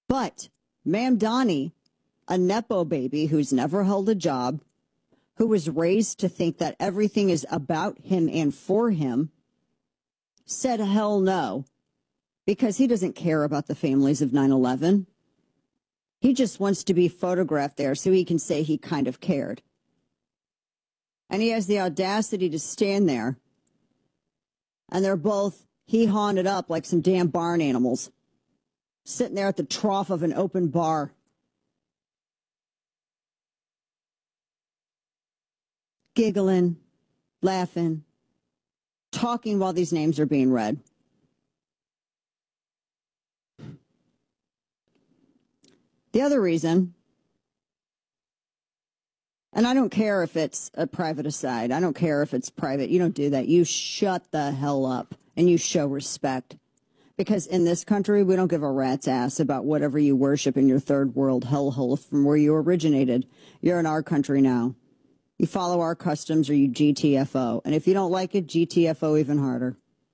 But Mamdani, a Nepo baby who's never held a job, who was raised to think that everything is about him and for him, said hell no, because he doesn't care about the families of 9/11. He just wants to be photographed there so he can say he kind of cared. And he has the audacity to stand there, and they're both hee-hawing it up like some damn barn animals, sitting there at the trough of an open bar. Giggling, laughing, talking while these names are being read. The other reason, and I don't care if it's a private aside, I don't care if it's private, you don't do that. You shut the hell up and you show respect. Because in this country, we don't give a rat's ass about whatever you worship in your third world hellhole from where you originated. You're in our country now. You follow our customs or you GTFO. And if you don't like it, GTFO even harder.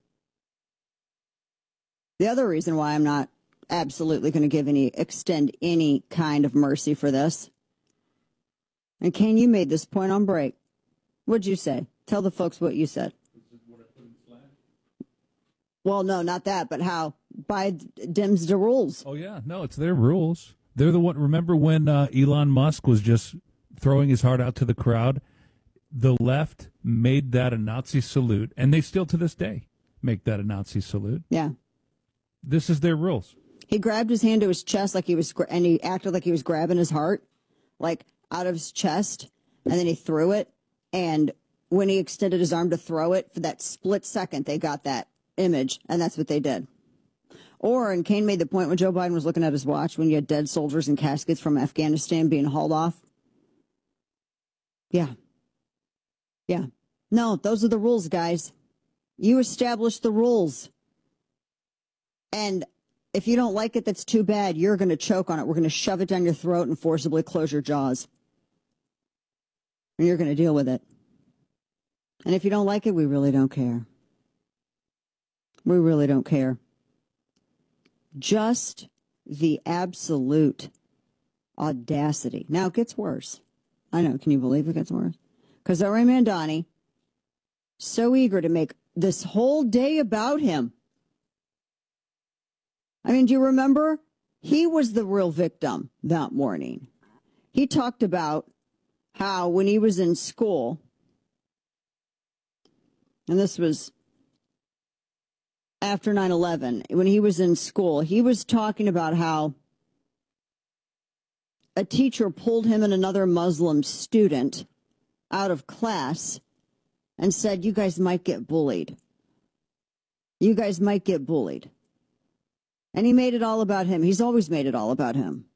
The other reason why I'm not absolutely going to extend any kind of mercy for this. And Kane, you made this point on break. What'd you say? Tell the folks what you said. Well, no, not that, but how Dems the rules. Oh, yeah. No, it's their rules. They're the one. Remember when Elon Musk was just throwing his heart out to the crowd? The left made that a Nazi salute, and they still to this day make that a Nazi salute. Yeah. This is their rules. He grabbed his hand to his chest like he was, and he acted like he was grabbing his heart, like out of his chest, and then he threw it. And when he extended his arm to throw it, for that split second, they got that image, and that's what they did. Or, and Kane made the point when Joe Biden was looking at his watch, when you had dead soldiers and caskets from Afghanistan being hauled off. Yeah. Yeah. No, those are the rules, guys. You establish the rules. And if you don't like it, that's too bad. You're going to choke on it. We're going to shove it down your throat and forcibly close your jaws. And you're going to deal with it. And if you don't like it, we really don't care. We really don't care. Just the absolute audacity. Now it gets worse. I know. Can you believe it gets worse? Because Zohran Mamdani, so eager to make this whole day about him. I mean, do you remember? He was the real victim that morning. He talked about how when he was in school, and this was after 9/11, when he was in school, he was talking about how a teacher pulled him and another Muslim student out of class and said, you guys might get bullied. You guys might get bullied. And he made it all about him. He's always made it all about him.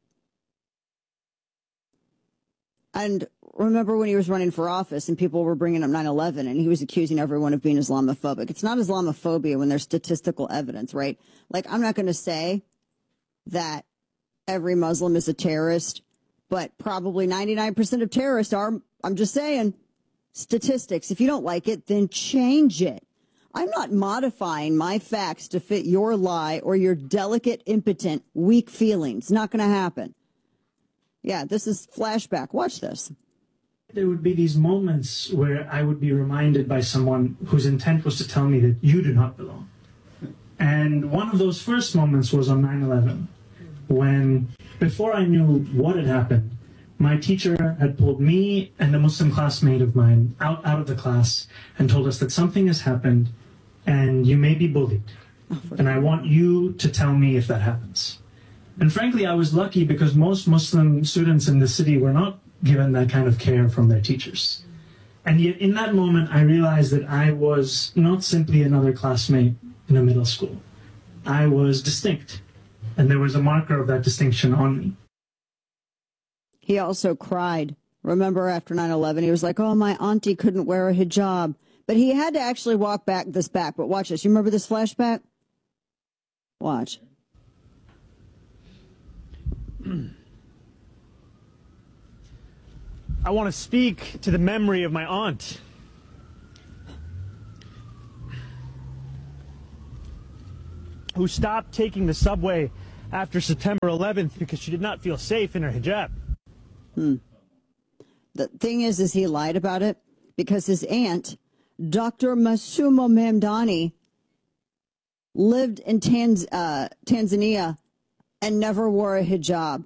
And remember when he was running for office and people were bringing up 9/11 and he was accusing everyone of being Islamophobic. It's not Islamophobia when there's statistical evidence, right? Like, I'm not going to say that every Muslim is a terrorist, but probably 99% of terrorists are. I'm just saying, statistics. If you don't like it, then change it. I'm not modifying my facts to fit your lie or your delicate, impotent, weak feelings. Not going to happen. Yeah, this is flashback. Watch this. There would be these moments where I would be reminded by someone whose intent was to tell me that you do not belong. And one of those first moments was on 9/11, when, before I knew what had happened, my teacher had pulled me and a Muslim classmate of mine out of the class and told us that something has happened and you may be bullied. And I want you to tell me if that happens. And frankly, I was lucky because most Muslim students in the city were not given that kind of care from their teachers. And yet in that moment, I realized that I was not simply another classmate in a middle school. I was distinct. And there was a marker of that distinction on me. He also cried. Remember after 9/11, he was like, oh, my auntie couldn't wear a hijab. But he had to actually walk this back. But watch this. You remember this flashback? Watch. I want to speak to the memory of my aunt. Who stopped taking the subway after September 11th because she did not feel safe in her hijab. The thing is he lied about it because his aunt, Dr. Masumo Mamdani, lived in Tanzania and never wore a hijab.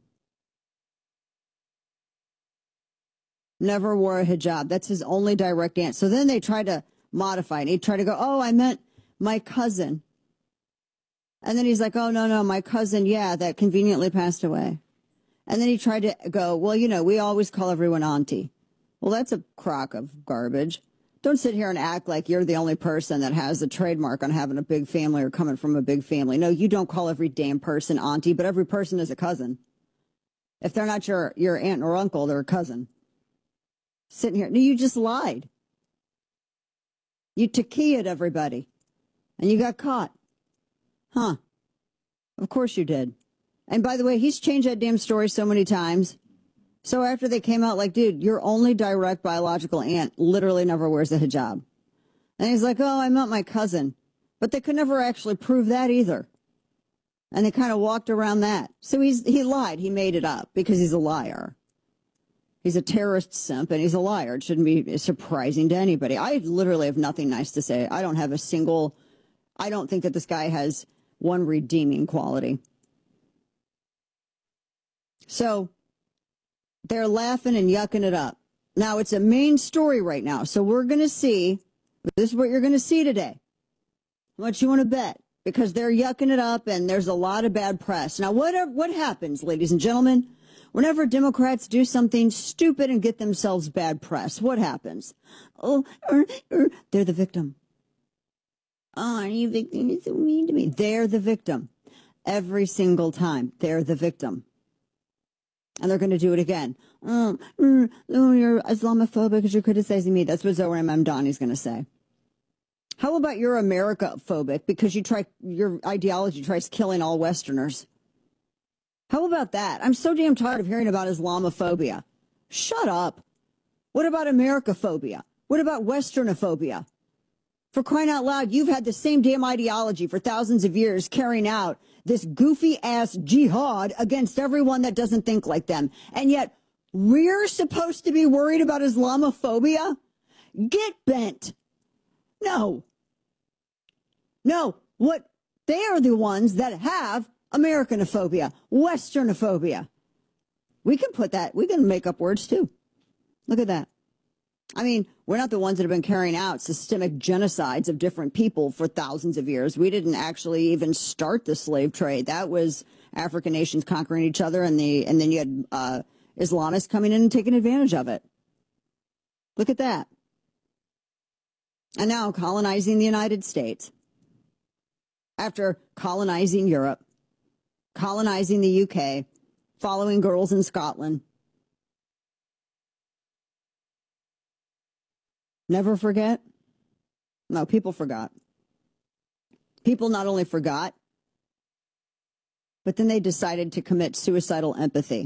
Never wore a hijab. That's his only direct aunt. So then they tried to modify it. He tried to go, oh, I meant my cousin. And then he's like, oh, no, my cousin, yeah, that conveniently passed away. And then he tried to go, well, you know, we always call everyone auntie. Well, that's a crock of garbage. Don't sit here and act like you're the only person that has a trademark on having a big family or coming from a big family. No, you don't call every damn person auntie, but every person is a cousin. If they're not your aunt or uncle, they're a cousin. Sitting here. No, you just lied. You taquia'd everybody. And you got caught. Huh. Of course you did. And by the way, he's changed that damn story so many times. So after they came out, like, dude, your only direct biological aunt literally never wears a hijab. And he's like, oh, I meant my cousin. But they could never actually prove that either. And they kind of walked around that. So he lied. He made it up because he's a liar. He's a terrorist simp and he's a liar. It shouldn't be surprising to anybody. I literally have nothing nice to say. I don't think that this guy has one redeeming quality. So they're laughing and yucking it up. Now, it's a main story right now. So we're going to see, this is what you're going to see today. How much you want to bet? Because they're yucking it up and there's a lot of bad press. Now, what happens, ladies and gentlemen? Whenever Democrats do something stupid and get themselves bad press, what happens? Oh, they're the victim. Oh, are you victim? You're so mean to me. They're the victim. Every single time, they're the victim. And they're going to do it again. Oh, you're Islamophobic because you're criticizing me. That's what Zohar Mamdani's going to say. How about you're America-phobic because your ideology tries killing all Westerners? How about that? I'm so damn tired of hearing about Islamophobia. Shut up. What about Americaphobia? What about Westernophobia? For crying out loud, you've had the same damn ideology for thousands of years carrying out this goofy-ass jihad against everyone that doesn't think like them. And yet, we're supposed to be worried about Islamophobia? Get bent. No. What? They are the ones that have Americanophobia, Westernophobia. We can make up words too. Look at that. I mean, we're not the ones that have been carrying out systemic genocides of different people for thousands of years. We didn't actually even start the slave trade. That was African nations conquering each other, and then you had Islamists coming in and taking advantage of it. Look at that. And now colonizing the United States. After colonizing Europe, colonizing the UK, following girls in Scotland. Never forget? No, people forgot. People not only forgot, but then they decided to commit suicidal empathy.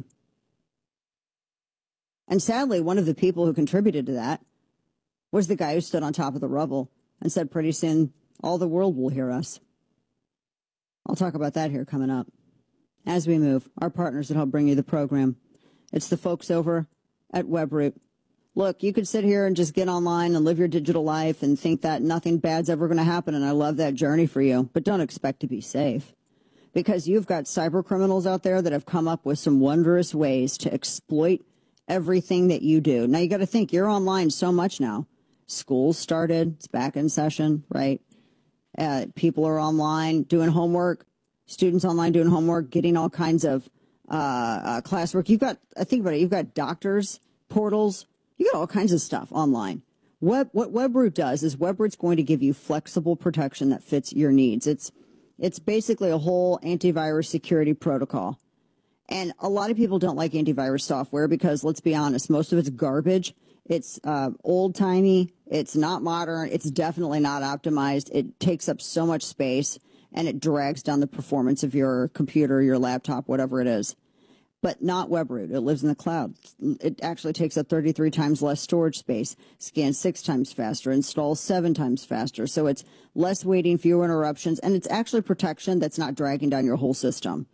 And sadly, one of the people who contributed to that was the guy who stood on top of the rubble and said, pretty soon, all the world will hear us. I'll talk about that here coming up. As we move, our partners that help bring you the program. It's the folks over at WebRoot. Look, you could sit here and just get online and live your digital life and think that nothing bad's ever going to happen, and I love that journey for you. But don't expect to be safe, because you've got cyber criminals out there that have come up with some wondrous ways to exploit everything that you do. Now, you got to think, you're online so much now. School's started. It's back in session, right? People are online doing homework. Students online doing homework, getting all kinds of classwork. Think about it. You've got doctors, portals. You got all kinds of stuff online. What WebRoot does is WebRoot's going to give you flexible protection that fits your needs. It's basically a whole antivirus security protocol. And a lot of people don't like antivirus software because, let's be honest, most of it's garbage. It's old-timey. It's not modern. It's definitely not optimized. It takes up so much space, and it drags down the performance of your computer, your laptop, whatever it is. But not WebRoot. It lives in the cloud. It actually takes up 33 times less storage space, scans 6 times faster, installs 7 times faster. So it's less waiting, fewer interruptions, and it's actually protection that's not dragging down your whole system.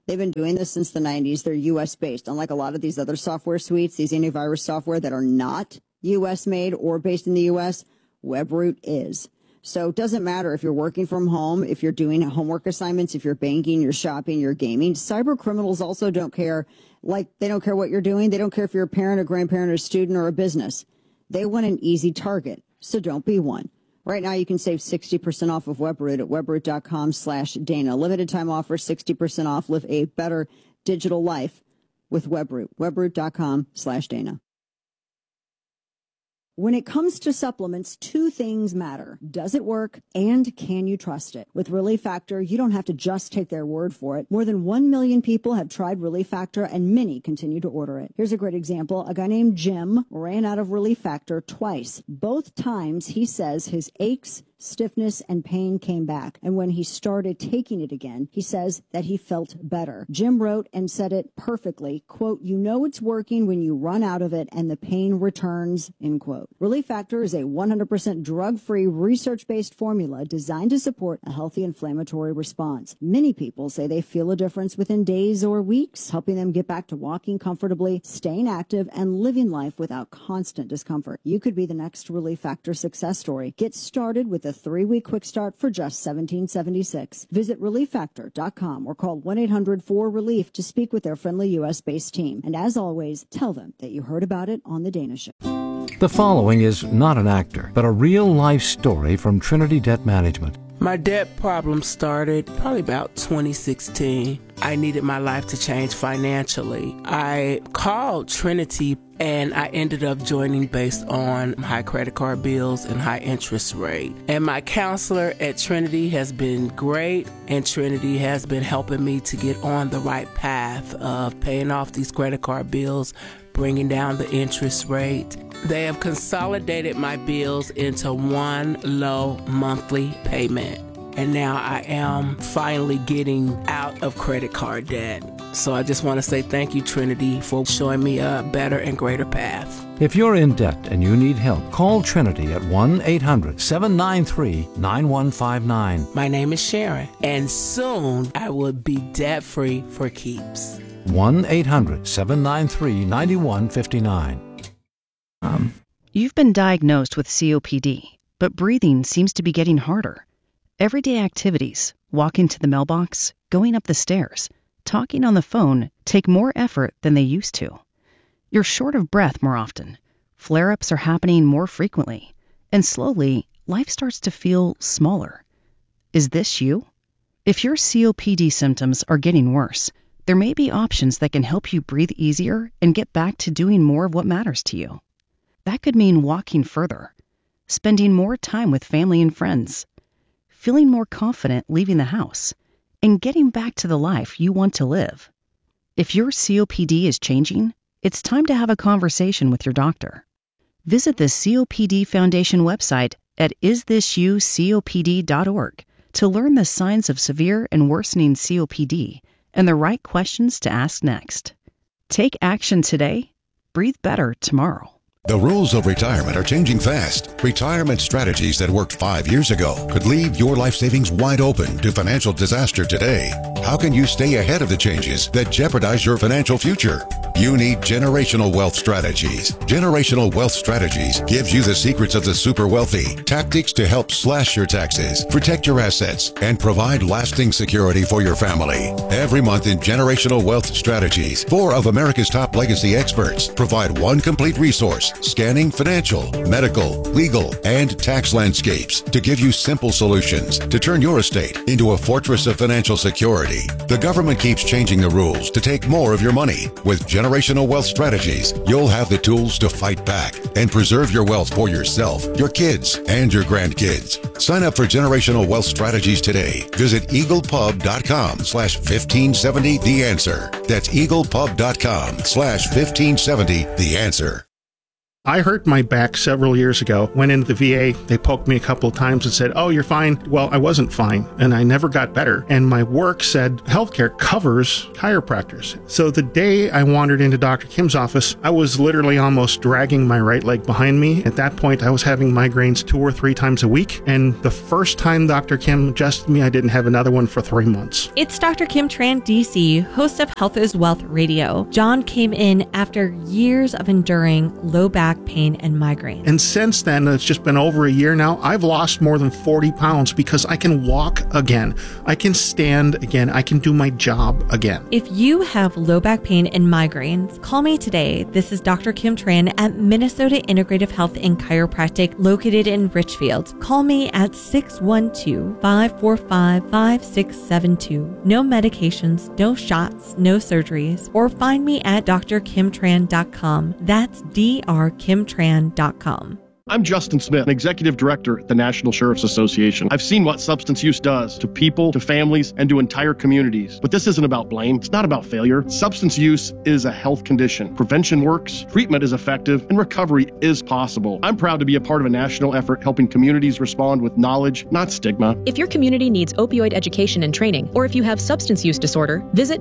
They've been doing this since the 90s. They're U.S. based. Unlike a lot of these other software suites, these antivirus software that are not U.S. made or based in the U.S., Webroot is. So it doesn't matter if you're working from home, if you're doing homework assignments, if you're banking, you're shopping, you're gaming. Cyber criminals also don't care. Like, they don't care what you're doing. They don't care if you're a parent, a grandparent, a student, or a business. They want an easy target. So don't be one. Right now, you can save 60% off of Webroot at webroot.com/Dana. Limited time offer, 60% off. Live a better digital life with Webroot. Webroot.com/Dana. When it comes to supplements, two things matter. Does it work, and can you trust it? With Relief Factor, you don't have to just take their word for it. More than 1 million people have tried Relief Factor, and many continue to order it. Here's a great example. A guy named Jim ran out of Relief Factor twice. Both times, he says his aches, stiffness, and pain came back. And when he started taking it again, he says that he felt better. Jim wrote and said it perfectly, quote, "You know it's working when you run out of it and the pain returns," end quote. Relief Factor is a 100% drug-free, research-based formula designed to support a healthy inflammatory response. Many people say they feel a difference within days or weeks, helping them get back to walking comfortably, staying active, and living life without constant discomfort. You could be the next Relief Factor success story. Get started with a 3-week quick start for just $17.76. Visit ReliefFactor.com or call 1-800-4RELIEF to speak with their friendly U.S.-based team. And as always, tell them that you heard about it on The Dana Show. The following is not an actor, but a real-life story from Trinity Debt Management. My debt problem started probably about 2016. I needed my life to change financially. I called Trinity and I ended up joining based on high credit card bills and high interest rate. And my counselor at Trinity has been great, and Trinity has been helping me to get on the right path of paying off these credit card bills, bringing down the interest rate. They have consolidated my bills into one low monthly payment. And now I am finally getting out of credit card debt. So I just want to say thank you, Trinity, for showing me a better and greater path. If you're in debt and you need help, call Trinity at 1-800-793-9159. My name is Sharon, and soon I will be debt-free for keeps. 1-800-793-9159. You've been diagnosed with COPD, but breathing seems to be getting harder. Everyday activities, walking to the mailbox, going up the stairs, talking on the phone take more effort than they used to. You're short of breath more often. Flare-ups are happening more frequently. And slowly, life starts to feel smaller. Is this you? If your COPD symptoms are getting worse, there may be options that can help you breathe easier and get back to doing more of what matters to you. That could mean walking further, spending more time with family and friends, feeling more confident leaving the house, and getting back to the life you want to live. If your COPD is changing, it's time to have a conversation with your doctor. Visit the COPD Foundation website at isthisyoucopd.org to learn the signs of severe and worsening COPD and the right questions to ask next. Take action today. Breathe better tomorrow. The rules of retirement are changing fast. Retirement strategies that worked 5 years ago could leave your life savings wide open to financial disaster today. How can you stay ahead of the changes that jeopardize your financial future? You need Generational Wealth Strategies. Generational Wealth Strategies gives you the secrets of the super wealthy, tactics to help slash your taxes, protect your assets, and provide lasting security for your family. Every month in Generational Wealth Strategies, 4 of America's top legacy experts provide one complete resource scanning financial, medical, legal, and tax landscapes to give you simple solutions to turn your estate into a fortress of financial security. The government keeps changing the rules to take more of your money. With Generational Wealth Strategies, you'll have the tools to fight back and preserve your wealth for yourself, your kids, and your grandkids. Sign up for Generational Wealth Strategies today. Visit eaglepub.com/1570-THE ANSWER. That's eaglepub.com/1570-THE ANSWER. I hurt my back several years ago, went into the VA, they poked me a couple of times and said, oh, you're fine. Well, I wasn't fine, and I never got better. And my work said healthcare covers chiropractors. So the day I wandered into Dr. Kim's office, I was literally almost dragging my right leg behind me. At that point, I was having migraines 2 or 3 times a week. And the first time Dr. Kim adjusted me, I didn't have another one for 3 months. It's Dr. Kim Tran, DC, host of Health is Wealth Radio. John came in after years of enduring low back pain and migraines. And since then, it's just been over a year now, I've lost more than 40 pounds because I can walk again. I can stand again. I can do my job again. If you have low back pain and migraines, call me today. This is Dr. Kim Tran at Minnesota Integrative Health and Chiropractic located in Richfield. Call me at 612-545-5672. No medications, no shots, no surgeries, or find me at drkimtran.com. That's drkimtran.com. I'm Justin Smith, Executive Director at the National Sheriff's Association. I've seen what substance use does to people, to families, and to entire communities. But this isn't about blame. It's not about failure. Substance use is a health condition. Prevention works, treatment is effective, and recovery is possible. I'm proud to be a part of a national effort helping communities respond with knowledge, not stigma. If your community needs opioid education and training, or if you have substance use disorder, visit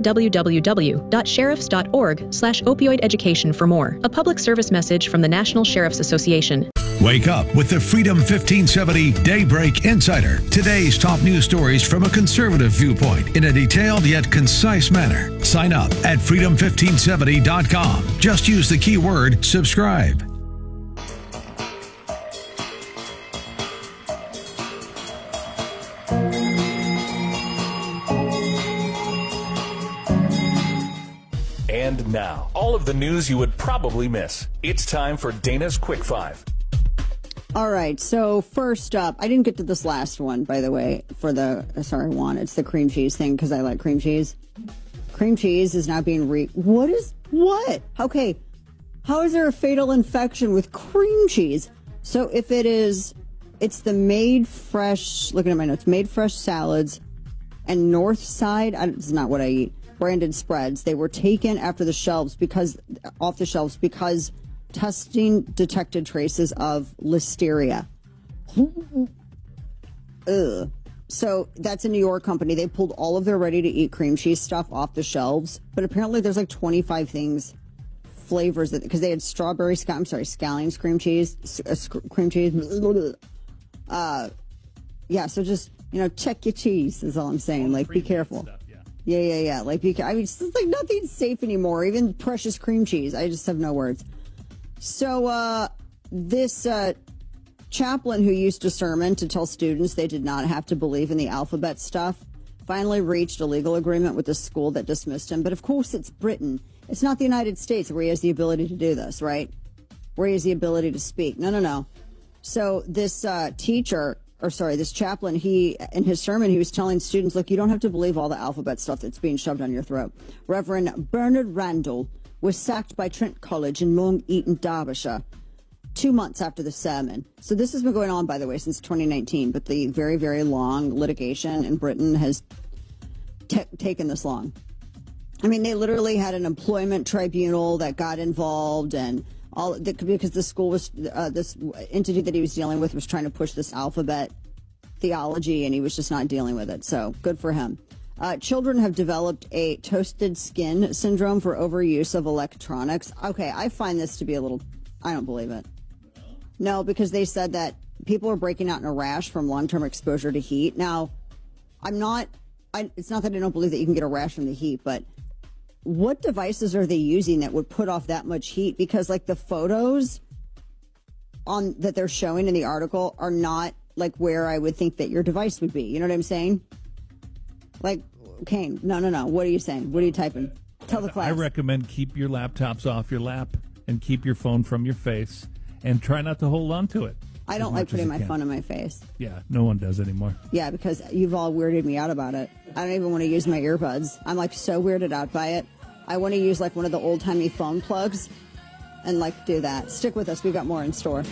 www.sheriffs.org/opioid education for more. A public service message from the National Sheriff's Association. Wake up with the Freedom 1570 Daybreak Insider. Today's top news stories from a conservative viewpoint in a detailed yet concise manner. Sign up at freedom1570.com. Just use the keyword subscribe. And now, all of the news you would probably miss. It's time for Dana's Quick Five. All right, so first up, I didn't get to this last one, by the way, it's the cream cheese thing, because I like cream cheese. Cream cheese is now being what? Okay, how is there a fatal infection with cream cheese? So if it's the Made Fresh, looking at my notes, Made Fresh salads and Northside, it's not what I eat, branded spreads, they were taken off the shelves because testing detected traces of listeria. Ugh. So that's a New York company. They pulled all of their ready-to-eat cream cheese stuff off the shelves, but apparently there's like 25 flavors because they had scallions cream cheese, cream cheese. Yeah. So just check your cheese is all I'm saying. Like, be careful. Stuff, yeah. Like, it's like nothing's safe anymore. Even precious cream cheese. I just have no words. So this chaplain who used a sermon to tell students they did not have to believe in the alphabet stuff finally reached a legal agreement with the school that dismissed him. But of course, it's Britain. It's not the United States where he has the ability to do this, right? Where he has the ability to speak. No. So this this chaplain, in his sermon, he was telling students, look, you don't have to believe all the alphabet stuff that's being shoved down your throat. Reverend Bernard Randall was sacked by Trent College in Long Eaton, Derbyshire, 2 months after the sermon. So this has been going on, by the way, since 2019, but the very, very long litigation in Britain has taken this long. I mean, they literally had an employment tribunal that got involved, and all because the school was this entity that he was dealing with was trying to push this alphabet theology, and he was just not dealing with it. So good for him. Children have developed a toasted skin syndrome for overuse of electronics. Okay, I find this to be I don't believe it. No, because they said that people are breaking out in a rash from long-term exposure to heat. Now, it's not that I don't believe that you can get a rash from the heat, but what devices are they using that would put off that much heat? Because like the photos that they're showing in the article are not like where I would think that your device would be. You know what I'm saying? Like, Kane, no. What are you saying? What are you typing? Tell the class. I recommend keep your laptops off your lap and keep your phone from your face and try not to hold on to it. I don't like putting my phone in my face. Yeah, no one does anymore. Yeah, because you've all weirded me out about it. I don't even want to use my earbuds. I'm like so weirded out by it. I want to use like one of the old-timey phone plugs and like do that. Stick with us. We've got more in store.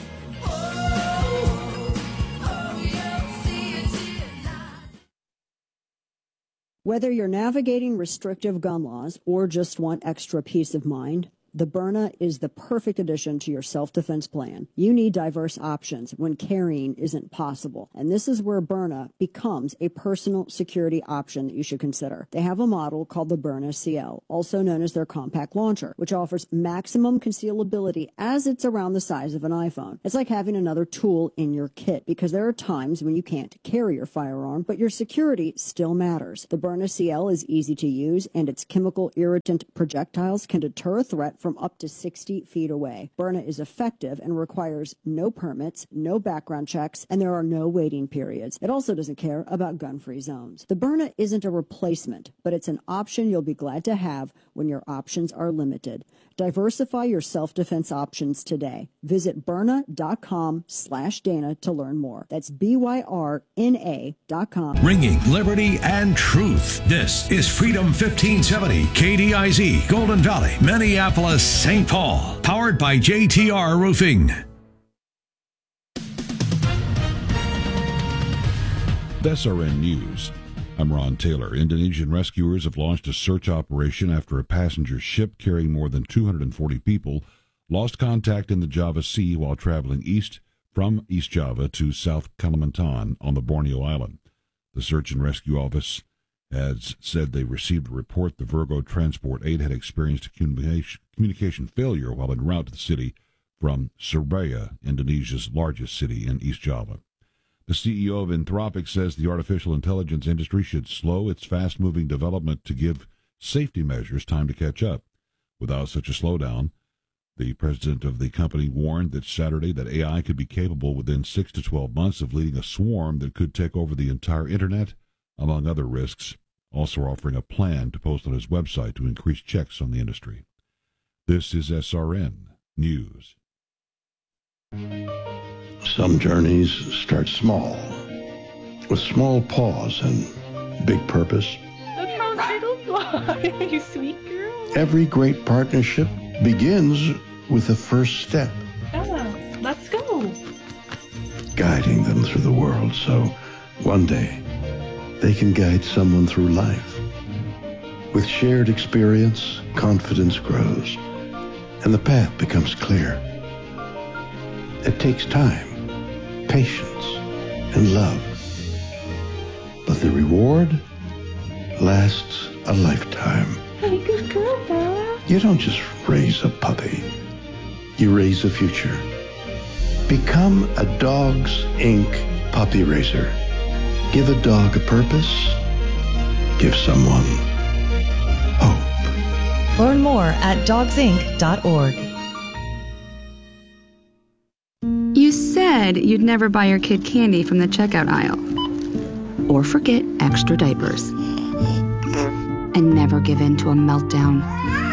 Whether you're navigating restrictive gun laws or just want extra peace of mind, The Byrna is the perfect addition to your self-defense plan. You need diverse options when carrying isn't possible. And this is where Byrna becomes a personal security option that you should consider. They have a model called the Byrna CL, also known as their compact launcher, which offers maximum concealability as it's around the size of an iPhone. It's like having another tool in your kit, because there are times when you can't carry your firearm, but your security still matters. The Byrna CL is easy to use, and its chemical irritant projectiles can deter a threat from up to 60 feet away. Byrna is effective and requires no permits, no background checks, and there are no waiting periods. It also doesn't care about gun-free zones. The Byrna isn't a replacement, but it's an option you'll be glad to have when your options are limited. Diversify your self-defense options today. Visit Byrna.com/Dana to learn more. That's BYRNA.com. Ringing liberty and truth. This is Freedom 1570, KDIZ, Golden Valley, Minneapolis, St. Paul. Powered by JTR Roofing. SRN News. I'm Ron Taylor. Indonesian rescuers have launched a search operation after a passenger ship carrying more than 240 people lost contact in the Java Sea while traveling east from East Java to South Kalimantan on the Borneo Island. The Search and Rescue Office has said they received a report the Virgo Transport 8 had experienced a communication failure while en route to the city from Surabaya, Indonesia's largest city in East Java. The CEO of Anthropic says the artificial intelligence industry should slow its fast-moving development to give safety measures time to catch up. Without such a slowdown, the president of the company warned that Saturday that AI could be capable within 6 to 12 months of leading a swarm that could take over the entire Internet, among other risks, also offering a plan to post on his website to increase checks on the industry. This is SRN News. Some journeys start small, with small pause and big purpose. Look how little you are, you sweet girl. Every great partnership begins with the first step. Ella, let's go. Guiding them through the world so one day they can guide someone through life. With shared experience, confidence grows, and the path becomes clear. It takes time, patience, and love. But the reward lasts a lifetime. Hey, good girl, Bella. You don't just raise a puppy. You raise a future. Become a Dogs Inc. puppy raiser. Give a dog a purpose. Give someone hope. Learn more at dogsinc.org. You said you'd never buy your kid candy from the checkout aisle. Or forget extra diapers. And never give in to a meltdown.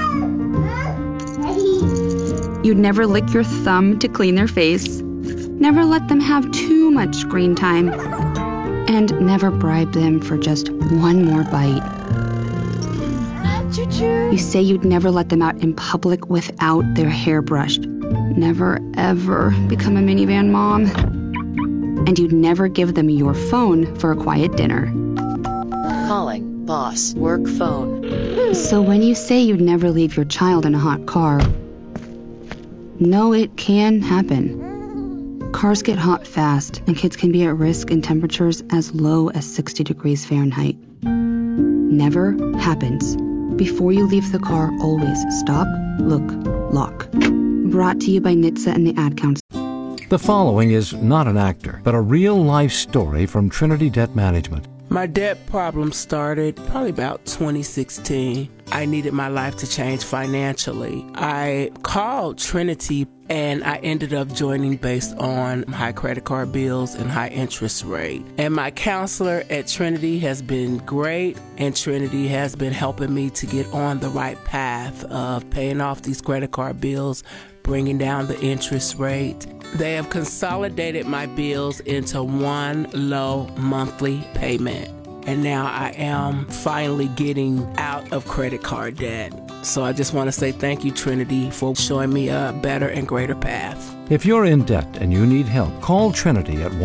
You'd never lick your thumb to clean their face. Never let them have too much screen time. And never bribe them for just one more bite. Choo-choo. You say you'd never let them out in public without their hair brushed. Never, ever become a minivan mom. And you'd never give them your phone for a quiet dinner. Calling boss work phone. So when you say you'd never leave your child in a hot car, no, it can happen. Cars get hot fast, and kids can be at risk in temperatures as low as 60 degrees Fahrenheit. Never happens. Before you leave the car, always stop, look, lock. Brought to you by NHTSA and the Ad Council. The following is not an actor, but a real-life story from Trinity Debt Management. My debt problem started probably about 2016. I needed my life to change financially. I called Trinity and I ended up joining based on high credit card bills and high interest rate. And my counselor at Trinity has been great, and Trinity has been helping me to get on the right path of paying off these credit card bills, bringing down the interest rate. They have consolidated my bills into one low monthly payment. And now I am finally getting out of credit card debt. So I just want to say thank you, Trinity, for showing me a better and greater path. If you're in debt and you need help, call Trinity at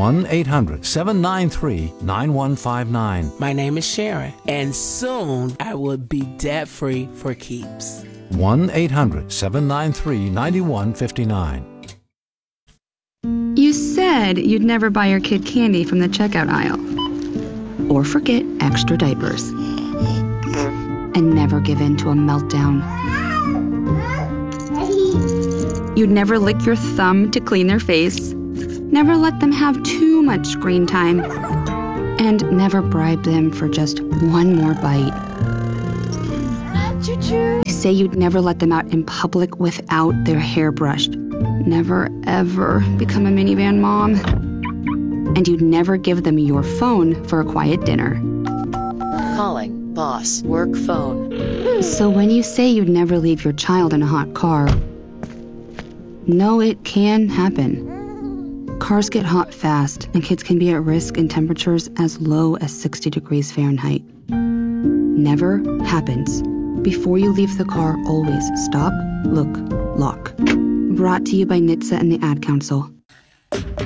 1-800-793-9159. My name is Sharon, and soon I will be debt-free for keeps. 1-800-793-9159. You said you'd never buy your kid candy from the checkout aisle. Or forget extra diapers. And never give in to a meltdown. You'd never lick your thumb to clean their face. Never let them have too much screen time. And never bribe them for just one more bite. You say you'd never let them out in public without their hair brushed. Never, ever become a minivan mom. And you'd never give them your phone for a quiet dinner. Calling boss work phone. So when you say you'd never leave your child in a hot car, no, it can happen. Cars get hot fast, and kids can be at risk in temperatures as low as 60 degrees Fahrenheit. Never happens. Before you leave the car, always stop, look, lock. Brought to you by NHTSA and the Ad Council.